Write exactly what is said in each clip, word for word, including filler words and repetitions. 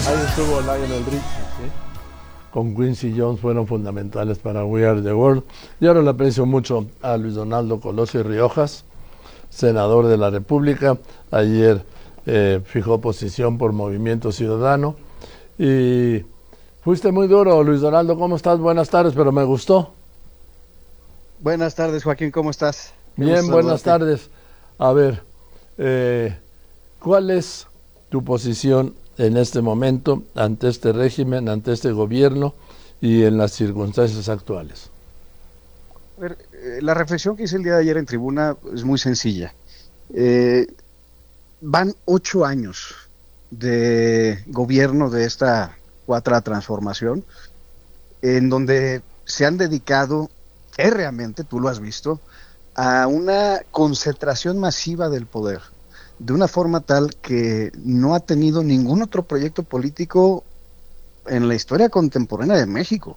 Ahí estuvo Lionel Richie, ¿sí? Con Quincy Jones fueron fundamentales para We Are the World. Y ahora le aprecio mucho a Luis Donaldo Colosio Riojas, senador de la República. Ayer eh, fijó posición por Movimiento Ciudadano. Y fuiste muy duro, Luis Donaldo. ¿Cómo estás? Buenas tardes, pero me gustó. Buenas tardes, Joaquín. ¿Cómo estás? Qué Bien, buenas tardes. A ver, eh, ¿cuál es tu posición en este momento ante este régimen, ante este gobierno y en las circunstancias actuales? A ver, eh, la reflexión que hice el día de ayer en tribuna es muy sencilla. Eh, van ocho años de gobierno de esta cuarta transformación, en donde se han dedicado férreamente, tú lo has visto, a una concentración masiva del poder, de una forma tal que no ha tenido ningún otro proyecto político en la historia contemporánea de México.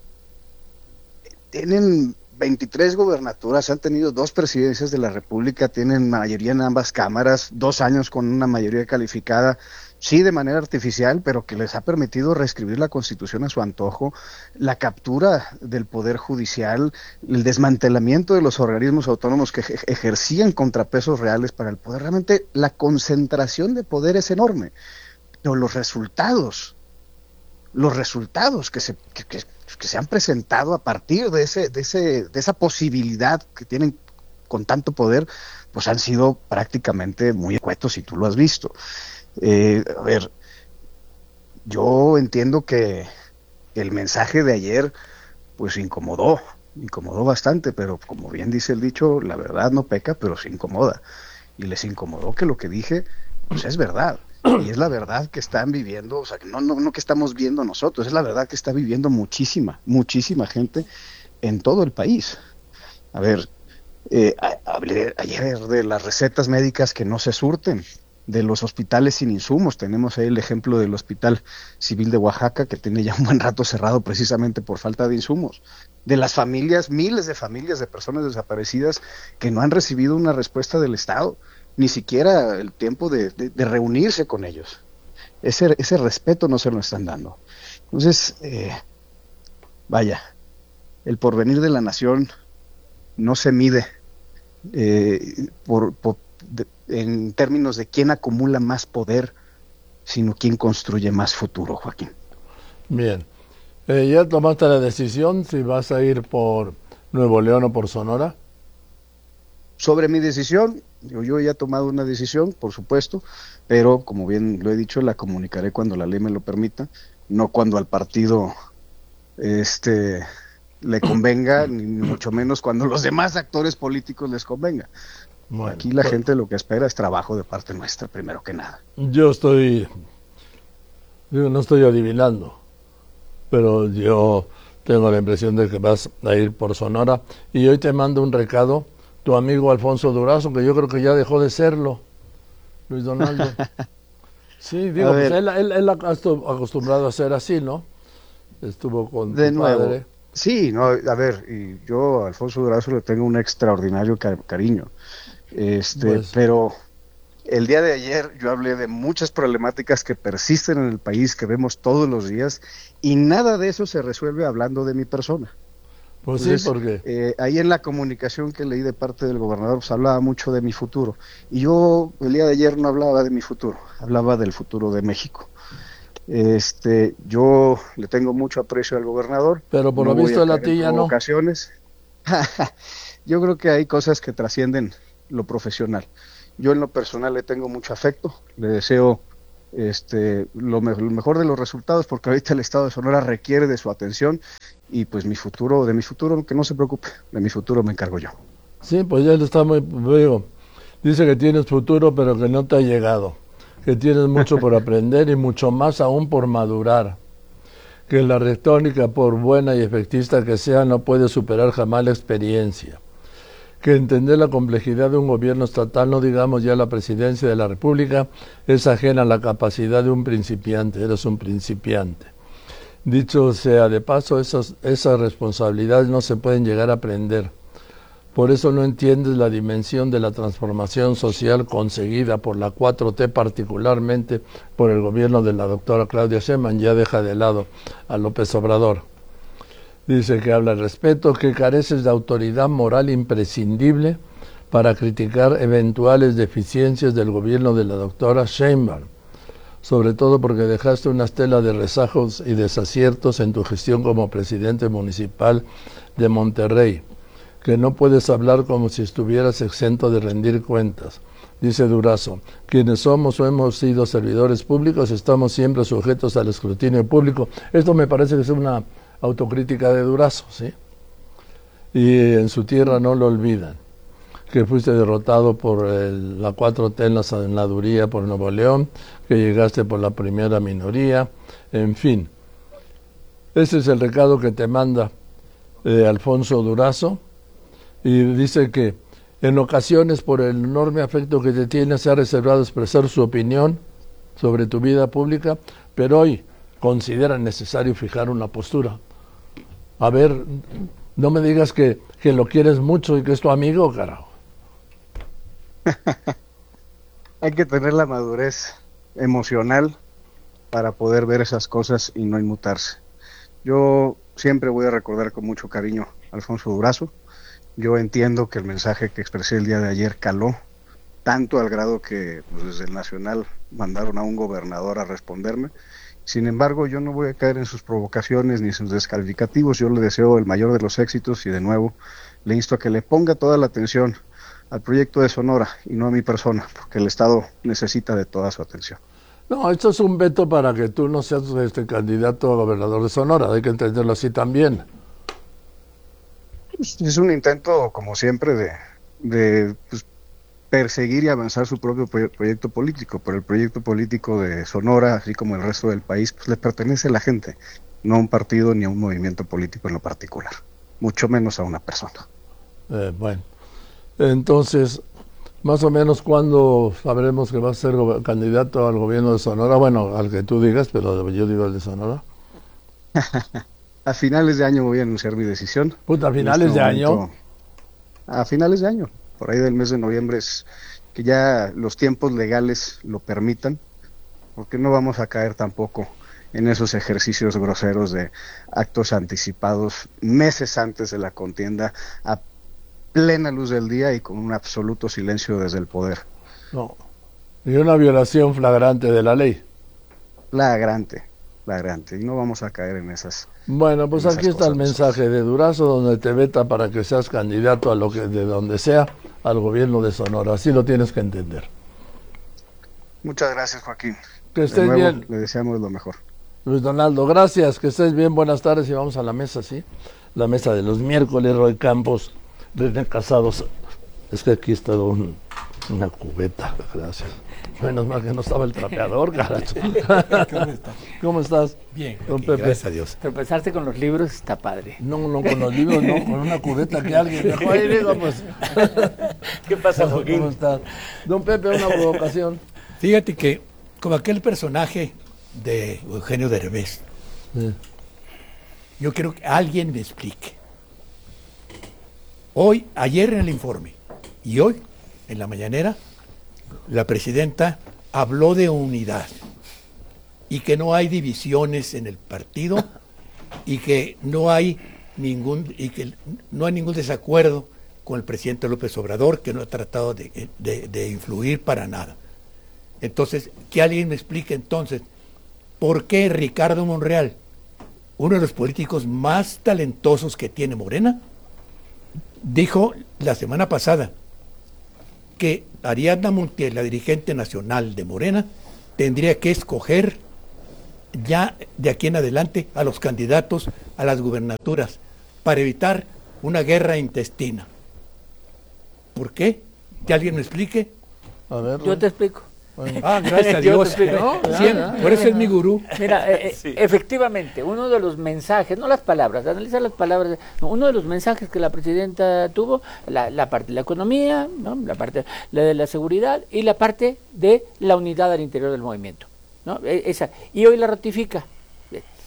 Tienen veintitrés gobernaturas, han tenido dos presidencias de la República, tienen mayoría en ambas cámaras, dos años con una mayoría calificada, sí de manera artificial, pero que les ha permitido reescribir la Constitución a su antojo, la captura del Poder Judicial, el desmantelamiento de los organismos autónomos que ejercían contrapesos reales para el poder. Realmente la concentración de poder es enorme, pero los resultados, los resultados que se, que, que, que se han presentado a partir de, ese, de, ese, de esa posibilidad que tienen con tanto poder, pues han sido prácticamente muy escuetos, y tú lo has visto. Eh, a ver, yo entiendo que el mensaje de ayer pues incomodó, incomodó bastante, pero como bien dice el dicho, la verdad no peca, pero se incomoda, y les incomodó que lo que dije pues es verdad, y es la verdad que están viviendo, o sea, no, no, no que estamos viendo nosotros, es la verdad que está viviendo muchísima, muchísima gente en todo el país. A ver, eh, hablé ayer de las recetas médicas que no se surten, de los hospitales sin insumos. Tenemos ahí el ejemplo del Hospital Civil de Oaxaca, que tiene ya un buen rato cerrado precisamente por falta de insumos, de las familias, miles de familias de personas desaparecidas que no han recibido una respuesta del Estado, ni siquiera el tiempo de, de, de reunirse con ellos. Ese, ese respeto no se lo están dando. Entonces, eh, vaya, el porvenir de la nación no se mide eh, por, por De, en términos de quién acumula más poder, sino quién construye más futuro, Joaquín. Bien, eh, ¿ya tomaste la decisión si vas a ir por Nuevo León o por Sonora? Sobre mi decisión, yo, yo ya he tomado una decisión, por supuesto, pero como bien lo he dicho, la comunicaré cuando la ley me lo permita, no cuando al partido este le convenga, ni mucho menos cuando los demás actores políticos les convenga. Bueno, aquí la pues, gente lo que espera es trabajo de parte nuestra, primero que nada. Yo estoy, digo, no estoy adivinando, pero yo tengo la impresión de que vas a ir por Sonora, y hoy te mando un recado, tu amigo Alfonso Durazo, que yo creo que ya dejó de serlo, Luis Donaldo. Sí, digo, pues él, él, él ha acostumbrado a ser así, ¿no? Estuvo con de tu nuevo. padre. Sí, no, a ver, y yo a Alfonso Durazo le tengo un extraordinario car- cariño. Este, pues, pero el día de ayer yo hablé de muchas problemáticas que persisten en el país, que vemos todos los días, y nada de eso se resuelve hablando de mi persona. Pues Entonces, sí, porque eh, ahí en la comunicación que leí de parte del gobernador, pues hablaba mucho de mi futuro, y yo el día de ayer no hablaba de mi futuro, hablaba del futuro de México. Este, yo le tengo mucho aprecio al gobernador, pero por no lo visto la tía no. Yo creo que hay cosas que trascienden lo profesional. Yo en lo personal le tengo mucho afecto, le deseo este lo, me- lo mejor de los resultados, porque ahorita el estado de Sonora requiere de su atención, y pues mi futuro, de mi futuro, que no se preocupe, de mi futuro me encargo yo. Sí, pues ya está muy, digo, dice que tienes futuro, pero que no te ha llegado, que tienes mucho por aprender y mucho más aún por madurar, que la retórica, por buena y efectista que sea, no puede superar jamás la experiencia, que entender la complejidad de un gobierno estatal, no digamos ya la presidencia de la República, es ajena a la capacidad de un principiante. Eres un principiante. Dicho sea de paso, esas, esas responsabilidades no se pueden llegar a aprender. Por eso no entiendes la dimensión de la transformación social conseguida por la cuatro T, particularmente por el gobierno de la doctora Claudia Sheinbaum. Ya deja de lado a López Obrador. Dice que habla de respeto, que careces de autoridad moral imprescindible para criticar eventuales deficiencias del gobierno de la doctora Sheinbaum, sobre todo porque dejaste una estela de rezagos y desaciertos en tu gestión como presidente municipal de Monterrey, que no puedes hablar como si estuvieras exento de rendir cuentas. Dice Durazo, quienes somos o hemos sido servidores públicos estamos siempre sujetos al escrutinio público. Esto me parece que es una autocrítica de Durazo, ¿sí? Y en su tierra no lo olvidan, que fuiste derrotado por el, la cuatro T en la senaduría por Nuevo León, que llegaste por la primera minoría, en fin. Ese es el recado que te manda eh, Alfonso Durazo, y dice que en ocasiones por el enorme afecto que te tiene se ha reservado expresar su opinión sobre tu vida pública, pero hoy considera necesario fijar una postura. A ver, no me digas que, que lo quieres mucho y que es tu amigo, carajo. Hay que tener la madurez emocional para poder ver esas cosas y no inmutarse. Yo siempre voy a recordar con mucho cariño a Alfonso Durazo. Yo entiendo que el mensaje que expresé el día de ayer caló, tanto al grado que pues, desde el Nacional mandaron a un gobernador a responderme. Sin embargo, yo no voy a caer en sus provocaciones ni en sus descalificativos. Yo le deseo el mayor de los éxitos y de nuevo le insto a que le ponga toda la atención al proyecto de Sonora y no a mi persona, porque el Estado necesita de toda su atención. No, esto es un veto para que tú no seas este candidato a gobernador de Sonora, hay que entenderlo así también. Es un intento, como siempre, de, de pues, perseguir y avanzar su propio proyecto político, pero el proyecto político de Sonora, así como el resto del país, pues le pertenece a la gente, no a un partido ni a un movimiento político en lo particular, mucho menos a una persona. Eh, bueno, entonces, más o menos, ¿cuándo sabremos que vas a ser candidato al gobierno de Sonora? Bueno, al que tú digas, pero yo digo el de Sonora. A finales de año voy a anunciar mi decisión. Puta, ¿a finales este de momento, año? A finales de año, por ahí del mes de noviembre, es que ya los tiempos legales lo permitan, porque no vamos a caer tampoco en esos ejercicios groseros de actos anticipados meses antes de la contienda, a plena luz del día y con un absoluto silencio desde el poder. No, y una violación flagrante de la ley. Flagrante. flagrante, y no vamos a caer en esas. Bueno, pues aquí está el mensaje de Durazo, donde te veta para que seas candidato a lo que de donde sea al gobierno de Sonora. Así lo tienes que entender. Muchas gracias, Joaquín. Que estés nuevo, bien. Le deseamos lo mejor. Luis Donaldo, gracias, que estés bien, buenas tardes, y vamos a la mesa, ¿sí? La mesa de los miércoles. Roy Campos, René Casados. Es que aquí está un, una cubeta, gracias. Menos mal que no estaba el trapeador, carajo. ¿Cómo estás? ¿Cómo estás? Bien, Don aquí, Pepe. gracias a Dios. Tropezarte con los libros está padre. No, no, con los libros no, con una cubeta que alguien dejó ahí, digo, pues. ¿Qué pasa, Joaquín? ¿Cómo estás? Don Pepe, una provocación. Fíjate que, como aquel personaje de Eugenio Derbez, sí. Yo quiero que alguien me explique. Hoy, ayer en el informe, y hoy, en la mañanera, la presidenta habló de unidad y que no hay divisiones en el partido y que no hay ningún y que no hay ningún desacuerdo con el presidente López Obrador, que no ha tratado de, de, de influir para nada. Entonces, que alguien me explique entonces por qué Ricardo Monreal, uno de los políticos más talentosos que tiene Morena, dijo la semana pasada que Ariadna Montiel, la dirigente nacional de Morena, tendría que escoger ya de aquí en adelante a los candidatos a las gubernaturas para evitar una guerra intestina. ¿Por qué? ¿Que alguien me explique? A ver, yo te explico. Bueno. Ah, gracias a Dios. ¿No? Sí, ya, ya, por eso ya, es mi gurú. Mira, eh, sí. efectivamente, uno de los mensajes, no las palabras, analiza las palabras, no, uno de los mensajes que la presidenta tuvo, la, la parte de la economía, ¿no? la parte la de la seguridad y la parte de la unidad al interior del movimiento, ¿no? Esa, y hoy la ratifica.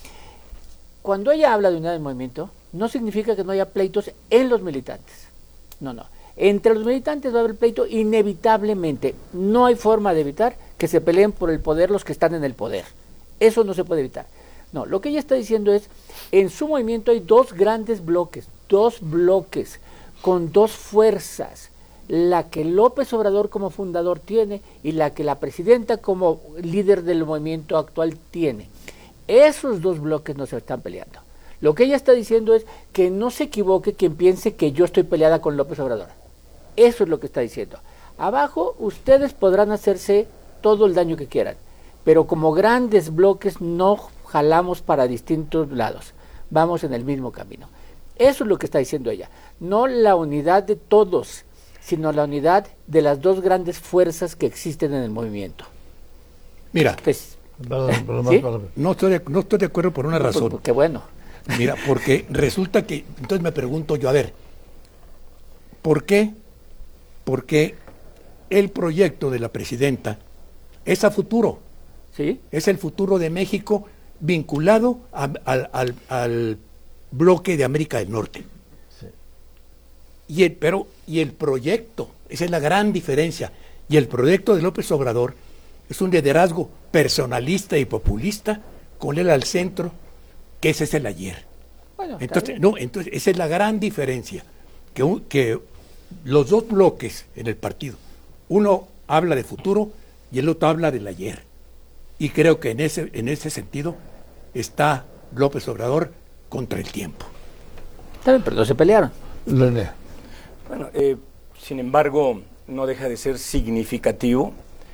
Cuando ella habla de unidad del movimiento, no significa que no haya pleitos en los militantes. no, no. Entre los militantes va a haber pleito inevitablemente. No hay forma de evitar que se peleen por el poder los que están en el poder. Eso no se puede evitar. No, lo que ella está diciendo es, en su movimiento hay dos grandes bloques, dos bloques con dos fuerzas, la que López Obrador como fundador tiene y la que la presidenta como líder del movimiento actual tiene. Esos dos bloques no se están peleando. Lo que ella está diciendo es que no se equivoque quien piense que yo estoy peleada con López Obrador. Eso es lo que está diciendo. Abajo ustedes podrán hacerse todo el daño que quieran, pero como grandes bloques no jalamos para distintos lados, vamos en el mismo camino. Eso es lo que está diciendo ella, no la unidad de todos, sino la unidad de las dos grandes fuerzas que existen en el movimiento. Mira, pues, Perdón, perdón, ¿sí? perdón. no estoy de, no estoy de acuerdo por una razón. Pues, qué bueno. Mira, porque resulta que, entonces me pregunto yo, a ver, ¿por qué? Porque el proyecto de la presidenta es a futuro, ¿Sí? es el futuro de México vinculado a- al, al- al bloque de América del Norte. Sí. Y el, pero, y el proyecto, esa es la gran diferencia, y el proyecto de López Obrador es un liderazgo personalista y populista con él al centro, que ese es el ayer. Bueno, está Entonces, bien. no, entonces esa es la gran diferencia, que, un- que los dos bloques en el partido, uno habla de futuro y el otro habla del ayer. Y creo que en ese, en ese sentido está López Obrador contra el tiempo. Está bien, pero no se pelearon. René. Bueno, eh, sin embargo, no deja de ser significativo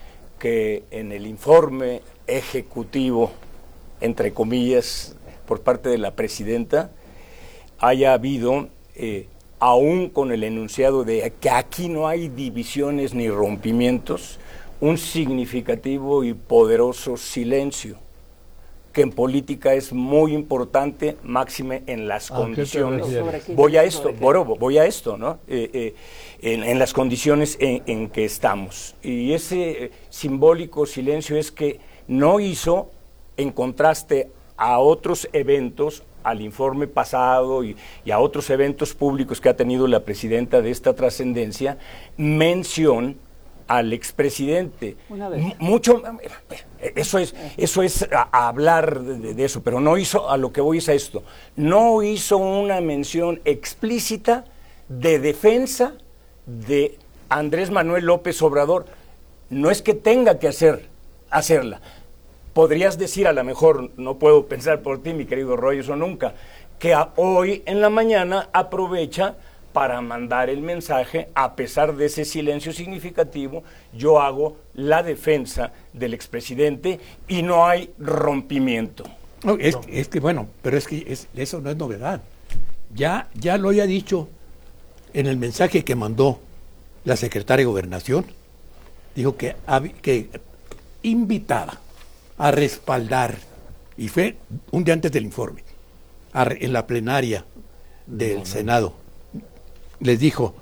que en el informe ejecutivo, entre comillas, por parte de la presidenta, haya habido, eh, aún con el enunciado de que aquí no hay divisiones ni rompimientos, un significativo y poderoso silencio, que en política es muy importante, máxime en las ¿A qué te condiciones. refieres? ¿Sobre qué? Voy a esto, ¿Sobre qué? bueno, voy a esto, ¿no? Eh, eh, en, en las condiciones en, en que estamos. Y ese eh, simbólico silencio es que no hizo, en contraste a otros eventos, al informe pasado y, y a otros eventos públicos que ha tenido la presidenta de esta trascendencia, mención al expresidente. Una vez. M- Mucho, eso es, eso es a, a hablar de, de eso, pero no hizo, a lo que voy es a esto, no hizo una mención explícita de defensa de Andrés Manuel López Obrador. No es que tenga que hacer, hacerla. Podrías decir, a lo mejor, no puedo pensar por ti, mi querido Roy, eso nunca, que a- hoy en la mañana aprovecha para mandar el mensaje, a pesar de ese silencio significativo, yo hago la defensa del expresidente y no hay rompimiento. No, es, es que bueno, pero es que es- eso no es novedad. Ya, ya lo había dicho en el mensaje que mandó la secretaria de Gobernación. Dijo que, hab- que invitaba a respaldar, y fue un día antes del informe, a re- en la plenaria del Senado, les dijo,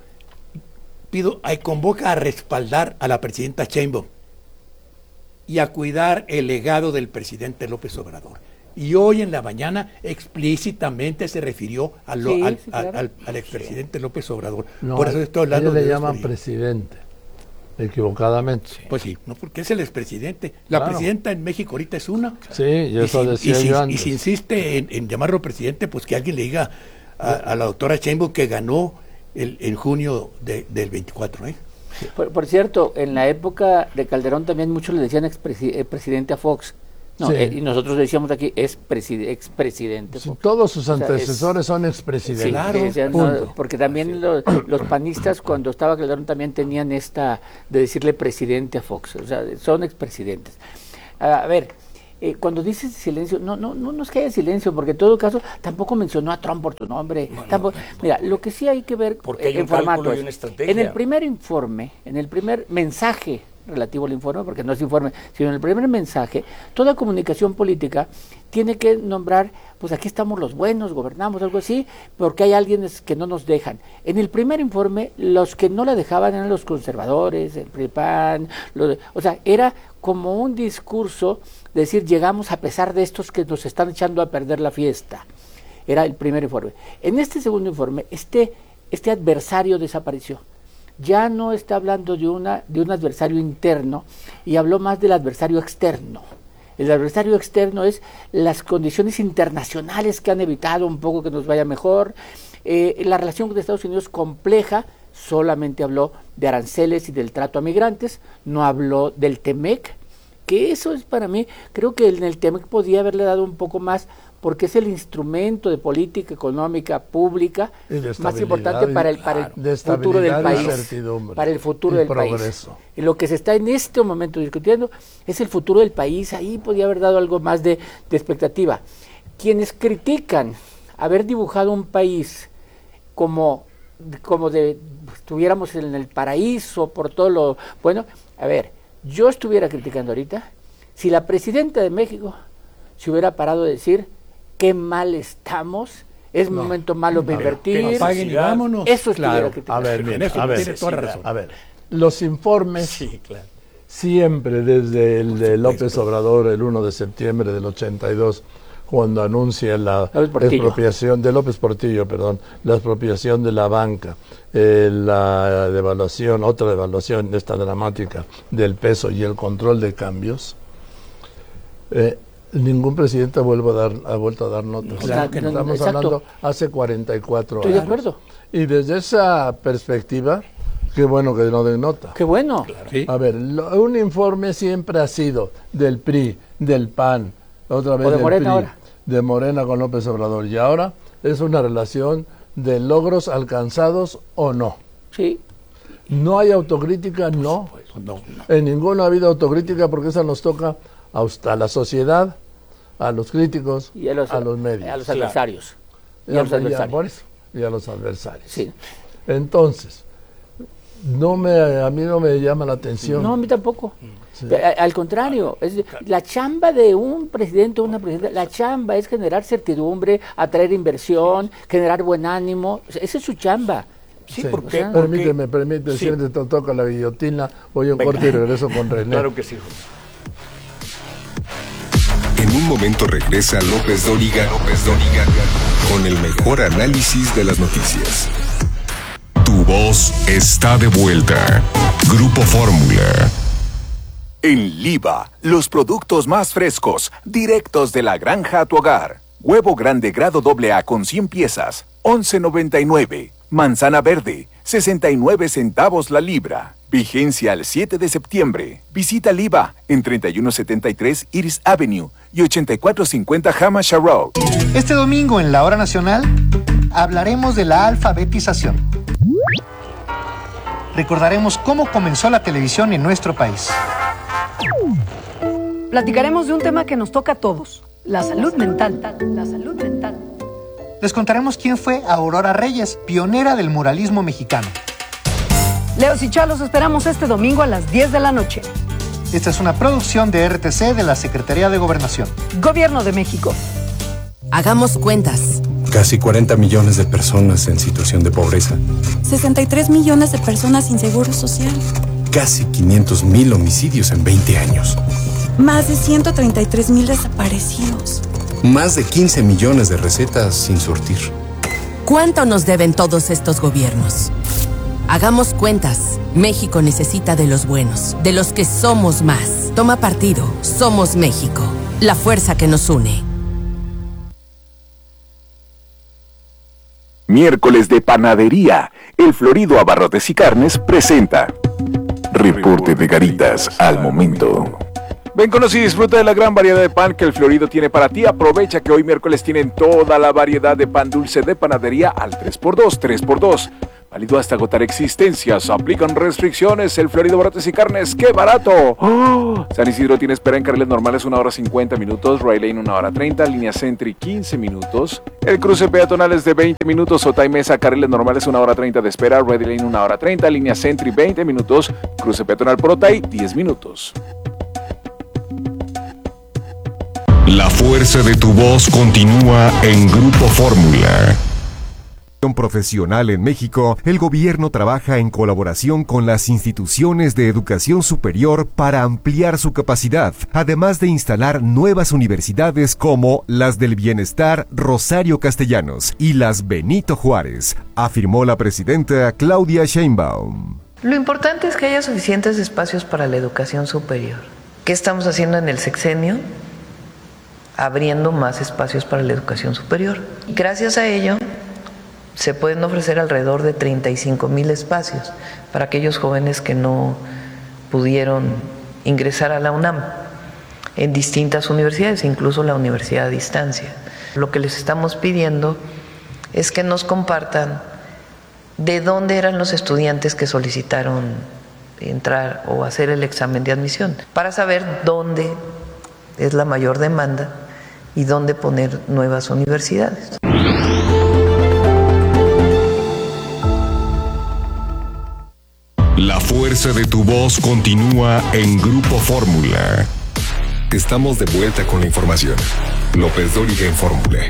pido, ay, convoca a respaldar a la presidenta Sheinbaum y a cuidar el legado del presidente López Obrador. Y hoy en la mañana explícitamente se refirió a lo- Sí, al, sí, al- claro. al- al expresidente López Obrador. No, Por eso estoy hablando ellos le de llaman nuestro- presidente, equivocadamente. Pues sí, no, porque es el expresidente. La Claro. presidenta en México ahorita es una. Sí, y eso si, decía y si- yo y antes. si insiste en, en llamarlo presidente, pues que alguien le diga a, a la doctora Sheinbaum que ganó el, en junio de- del veinticuatro, ¿eh? Por, por cierto, en la época de Calderón también muchos le decían expresi- eh, presidente a Fox. No, Sí. eh, y nosotros decíamos aquí es preside- expresidente Sí, Fox. todos sus O sea, es- antecesores son Sí, expresidentes. Claro, que decían, punto. no, porque también los, los panistas cuando estaba Calderón también tenían esta de decirle presidente a Fox, o sea, son expresidentes. A ver, eh, cuando dices silencio, no, no, no, no es que haya silencio, porque en todo caso tampoco mencionó a Trump por tu nombre. tampoco, mira, lo que sí hay que ver Porque hay en un cálculo formato y es, una estrategia. en el primer informe, en el primer mensaje relativo al informe, porque no es informe, sino en el primer mensaje, toda comunicación política tiene que nombrar, pues aquí estamos los buenos, gobernamos, algo así, porque hay alguien que no nos dejan. En el primer informe, los que no la dejaban eran los conservadores, el P R I P A N, los de- o sea, era como un discurso, de decir, llegamos a pesar de estos que nos están echando a perder la fiesta. Era el primer informe. En este segundo informe, este este adversario desapareció. Ya no está hablando de, una, de un adversario interno y habló más del adversario externo. El adversario externo es las condiciones internacionales que han evitado un poco que nos vaya mejor. Eh, la relación con Estados Unidos compleja, solamente habló de aranceles y del trato a migrantes, no habló del Temec, que eso es para mí, creo que en el Temec podía haberle dado un poco más, porque es el instrumento de política económica pública más importante para el, para el futuro del país, para el futuro del país. Y lo que se está en este momento discutiendo es el futuro del país. Ahí podía haber dado algo más de, de expectativa. Quienes critican haber dibujado un país como, como de estuviéramos en el paraíso por todo lo bueno, a ver, yo estuviera criticando ahorita si la presidenta de México se hubiera parado de decir qué mal estamos, es no, momento malo para invertir, paguen y vámonos. Eso es claro. A ver, bien, eso a ver, tiene toda razón. A ver, los informes sí, claro. siempre desde el de López Obrador el primero de septiembre del ochenta y dos, cuando anuncia la expropiación de López Portillo, perdón, la expropiación de la banca, eh, la devaluación, otra devaluación, esta dramática del peso y el control de cambios. Eh, Ningún presidente vuelve a dar, ha vuelto a dar notas. Claro que no. Estamos Exacto. hablando hace cuarenta y cuatro Estoy años. de acuerdo. Y desde esa perspectiva, qué bueno que no den nota. Qué bueno. Claro. ¿Sí? A ver, lo, un informe siempre ha sido del P R I, del P A N, otra vez o de del Morena P R I, ahora. de Morena con López Obrador. Y ahora es una relación de logros alcanzados o no. Sí. No hay autocrítica, no. No, no. En ninguno ha habido autocrítica porque esa nos toca a la sociedad, a los críticos, y a los, a los medios. A los adversarios. Claro. Y, a, y, a los adversarios. Por eso, y a los adversarios. Sí. Entonces, no me, a mí no me llama la atención. No, a mí tampoco. Sí. Al contrario, es la chamba de un presidente o una presidenta, la chamba es generar certidumbre, atraer inversión, generar buen ánimo. Esa es su chamba. Sí, sí, porque, o sea, permíteme, permíteme, sí. Si te toca la guillotina, voy a un Venga. corte y regreso con René. Claro que sí. En un momento regresa López Dóriga, López Dóriga, con el mejor análisis de las noticias. Tu voz está de vuelta. Grupo Fórmula. En Liva, los productos más frescos, directos de la granja a tu hogar. Huevo grande grado doble A con cien piezas, once noventa y nueve. Manzana verde, sesenta y nueve centavos la libra. Vigencia al siete de septiembre. Visita Liva en treinta y uno setenta y tres Iris Avenue y ochenta y cuatro cincuenta Hamasha Road. Este domingo en la Hora Nacional hablaremos de la alfabetización. Recordaremos cómo comenzó la televisión en nuestro país. Platicaremos de un tema que nos toca a todos, la salud mental. La salud mental. Les contaremos quién fue Aurora Reyes, pionera del muralismo mexicano. Leos y Chalos esperamos este domingo a las diez de la noche. Esta es una producción de R T C de la Secretaría de Gobernación. Gobierno de México. Hagamos cuentas. Casi cuarenta millones de personas en situación de pobreza. sesenta y tres millones de personas sin seguro social. Casi quinientos mil homicidios en veinte años. Más de ciento treinta y tres mil desaparecidos. Más de quince millones de recetas sin surtir. ¿Cuánto nos deben todos estos gobiernos? Hagamos cuentas. México necesita de los buenos, de los que somos más. Toma partido. Somos México. La fuerza que nos une. Miércoles de Panadería. El Florido Abarrotes y Carnes presenta Reporte de Garitas al momento. Ven, conoce y disfruta de la gran variedad de pan que el Florido tiene para ti. Aprovecha que hoy miércoles tienen toda la variedad de pan dulce de panadería al tres por dos, tres por dos. Válido hasta agotar existencias. Aplican restricciones. El Florido Abarrotes y Carnes, ¡qué barato! ¡Oh! San Isidro tiene espera en carriles normales una hora cincuenta minutos, Ray Lane una hora treinta, línea Sentry quince minutos. El cruce peatonal es de veinte minutos, Otay Mesa, carriles normales una hora treinta de espera, Ray Lane una hora treinta, línea Sentry veinte minutos, cruce peatonal por Otay diez minutos. La fuerza de tu voz continúa en Grupo Fórmula. profesional en México, el gobierno trabaja en colaboración con las instituciones de educación superior para ampliar su capacidad, además de instalar nuevas universidades como las del Bienestar Rosario Castellanos y las Benito Juárez, afirmó la presidenta Claudia Sheinbaum. Lo importante es que haya suficientes espacios para la educación superior. ¿Qué estamos haciendo en el sexenio? Abriendo más espacios para la educación superior. Gracias a ello, se pueden ofrecer alrededor de treinta y cinco mil espacios para aquellos jóvenes que no pudieron ingresar a la UNAM en distintas universidades, incluso la universidad a distancia. Lo que les estamos pidiendo es que nos compartan de dónde eran los estudiantes que solicitaron entrar o hacer el examen de admisión, para saber dónde es la mayor demanda y dónde poner nuevas universidades. La fuerza de tu voz continúa en Grupo Fórmula. Estamos de vuelta con la información. López Dóriga en Fórmula.